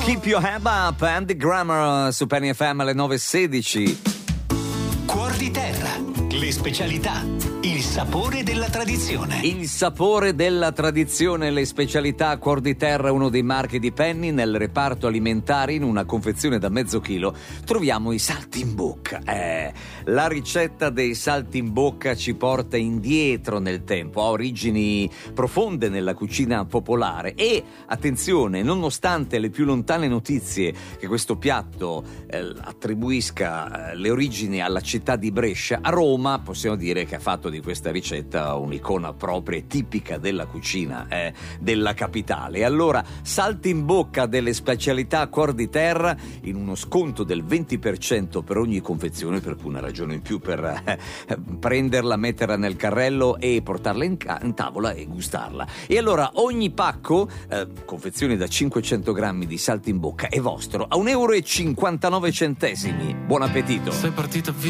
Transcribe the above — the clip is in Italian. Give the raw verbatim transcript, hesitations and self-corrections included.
Keep your head up, Andy Grammer su Penny F M alle nove e sedici. Cuor di terra, le specialità, il sapore della tradizione. Il sapore della tradizione, le specialità. Cuor di terra, uno dei marchi di Penny. Nel reparto alimentare, in una confezione da mezzo chilo, troviamo i saltimbocca. Eh, la ricetta dei saltimbocca ci porta indietro nel tempo, ha origini profonde nella cucina popolare e, attenzione, nonostante le più lontane notizie che questo piatto eh, attribuisca eh, le origini alla città di Brescia, a Roma possiamo dire che ha fatto di questa ricetta un'icona propria e tipica della cucina eh, della capitale. E allora, saltimbocca delle specialità Cuor di terra, in uno sconto del venti per cento per ogni confezione, per cui una ragione in più per eh, prenderla, metterla nel carrello e portarla in, ca- in tavola e gustarla. E allora ogni pacco, eh, confezione da cinquecento grammi di saltimbocca, è vostro a un euro e cinquantanove centesimi. Buon appetito! Sei partita via